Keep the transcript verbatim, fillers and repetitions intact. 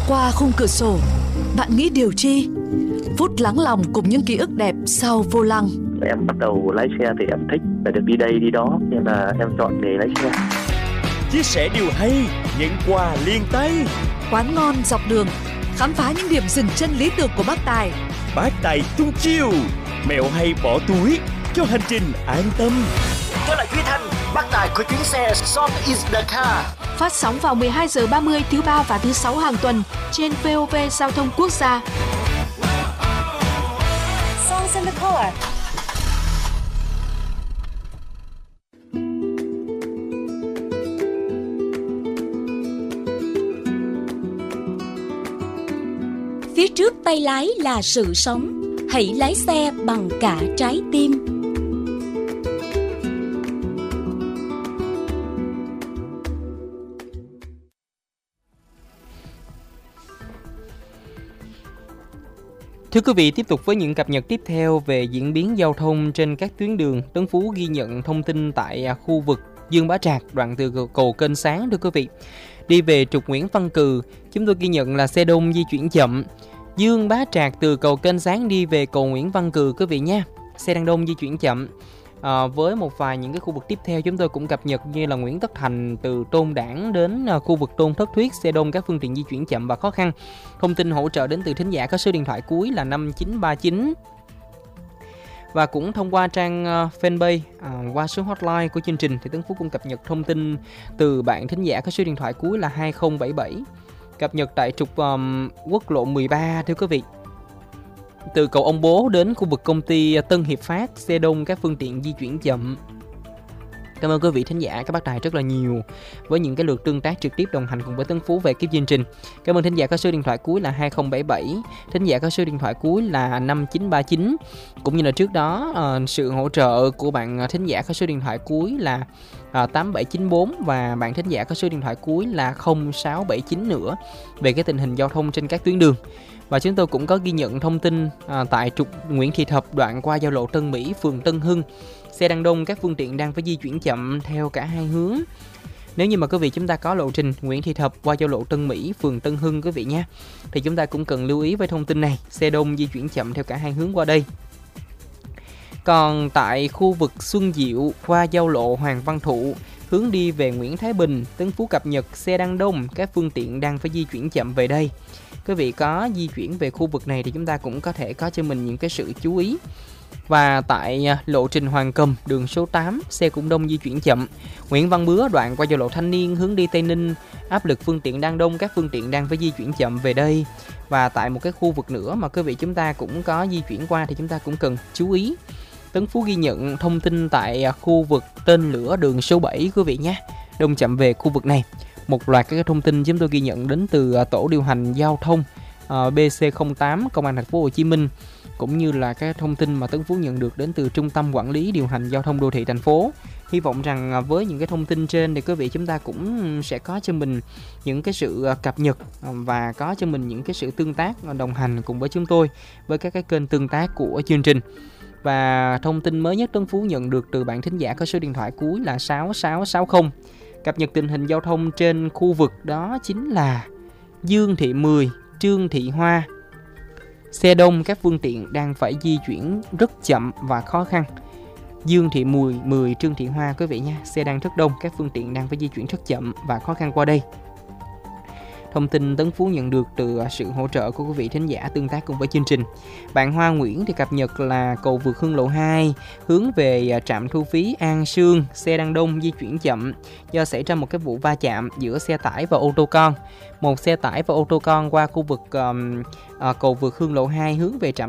Qua khung cửa sổ, bạn nghĩ điều chi? Phút lắng lòng cùng những ký ức đẹp sau vô lăng. Em bắt đầu lái xe thì em thích phải được đi đây đi đó, nên là em chọn nghề lái xe. Chia sẻ điều hay, những quà liền tay. Quán ngon dọc đường, khám phá những điểm dừng chân lý tưởng của bác Tài. Bác Tài tung chiêu, mẹo hay bỏ túi cho hành trình an tâm. Tôi là Duy Thanh, bác Tài của chuyến xe Song is the car. Phát sóng vào mười hai giờ ba mươi thứ ba và thứ sáu hàng tuần trên vê o vê Giao thông Quốc gia. Songs in the car. Phía trước tay lái là sự sống, hãy lái xe bằng cả trái tim. Thưa quý vị, tiếp tục với những cập nhật tiếp theo về diễn biến giao thông trên các tuyến đường. Tân Phú ghi nhận thông tin tại khu vực Dương Bá Trạc, đoạn từ cầu Kênh Sáng. Thưa quý vị, đi về trục Nguyễn Văn Cừ, chúng tôi ghi nhận là xe đông di chuyển chậm. Dương Bá Trạc từ cầu Kênh Sáng đi về cầu Nguyễn Văn Cừ quý vị nha, xe đang đông di chuyển chậm. À, với một vài những cái khu vực tiếp theo chúng tôi cũng cập nhật như là Nguyễn Tất Thành từ Tôn Đản đến uh, khu vực Tôn Thất Thuyết, xe đông các phương tiện di chuyển chậm và khó khăn. Thông tin hỗ trợ đến từ thính giả có số điện thoại cuối là năm chín ba chín. Và cũng thông qua trang uh, fanpage uh, qua số hotline của chương trình thì Tấn Phú cũng cập nhật thông tin từ bạn thính giả có số điện thoại cuối là hai không bảy bảy. Cập nhật tại trục um, quốc lộ mười ba thưa quý vị. Từ cầu Ông Bố đến khu vực công ty Tân Hiệp Phát, xe đông các phương tiện di chuyển chậm. Cảm ơn quý vị thính giả, các bác Tài rất là nhiều với những cái lượt tương tác trực tiếp đồng hành cùng với Tấn Phú về cái chương trình. Cảm ơn thính giả có số điện thoại cuối là hai không bảy bảy, thính giả có số điện thoại cuối là năm chín ba chín. Cũng như là trước đó uh, sự hỗ trợ của bạn thính giả có số điện thoại cuối là uh, tám bảy chín bốn và bạn thính giả có số điện thoại cuối là không sáu bảy chín nữa về cái tình hình giao thông trên các tuyến đường. Và chúng tôi cũng có ghi nhận thông tin à, tại trục Nguyễn Thị Thập đoạn qua giao lộ Tân Mỹ, phường Tân Hưng. Xe đang đông, các phương tiện đang phải di chuyển chậm theo cả hai hướng. Nếu như mà quý vị chúng ta có lộ trình Nguyễn Thị Thập qua giao lộ Tân Mỹ, phường Tân Hưng quý vị nha, thì chúng ta cũng cần lưu ý với thông tin này, xe đông di chuyển chậm theo cả hai hướng qua đây. Còn tại khu vực Xuân Diệu qua giao lộ Hoàng Văn Thụ, hướng đi về Nguyễn Thái Bình, Tấn Phú cập nhật xe đang đông, các phương tiện đang phải di chuyển chậm về đây. Quý vị có di chuyển về khu vực này thì chúng ta cũng có thể có cho mình những cái sự chú ý. Và tại lộ trình Hoàng Cầm, đường số tám, xe cũng đông di chuyển chậm. Nguyễn Văn Bứa đoạn qua giao lộ Thanh Niên hướng đi Tây Ninh, áp lực phương tiện đang đông, các phương tiện đang phải di chuyển chậm về đây. Và tại một cái khu vực nữa mà quý vị chúng ta cũng có di chuyển qua thì chúng ta cũng cần chú ý. Tấn Phú ghi nhận thông tin tại khu vực Tên Lửa đường số bảy quý vị nhé, đông chậm về khu vực này. Một loạt các thông tin chúng tôi ghi nhận đến từ tổ điều hành giao thông uh, B C không tám Công an thành phố Hồ Chí Minh, cũng như là các thông tin mà Tấn Phú nhận được đến từ Trung tâm Quản lý điều hành giao thông đô thị thành phố. Hy vọng rằng với những cái thông tin trên thì quý vị chúng ta cũng sẽ có cho mình những cái sự cập nhật và có cho mình những cái sự tương tác đồng hành cùng với chúng tôi với các cái kênh tương tác của chương trình. Và thông tin mới nhất Tấn Phú nhận được từ bạn thính giả có số điện thoại cuối là sáu sáu sáu không. Cập nhật tình hình giao thông trên khu vực đó chính là Dương Thị mười, Trương Thị Hoa. Xe đông, các phương tiện đang phải di chuyển rất chậm và khó khăn. Dương Thị mười, mười Trương Thị Hoa quý vị nha, xe đang rất đông, các phương tiện đang phải di chuyển rất chậm và khó khăn qua đây. Thông tin Tấn Phú nhận được từ sự hỗ trợ của quý vị thính giả tương tác cùng với chương trình. Bạn Hoa Nguyễn thì cập nhật là cầu vượt Hương Lộ hai hướng về trạm thu phí An Sương, xe đang đông di chuyển chậm do xảy ra một cái vụ va chạm giữa xe tải và ô tô con. Một xe tải và ô tô con qua khu vực um, uh, cầu vượt Hương Lộ hai hướng về trạm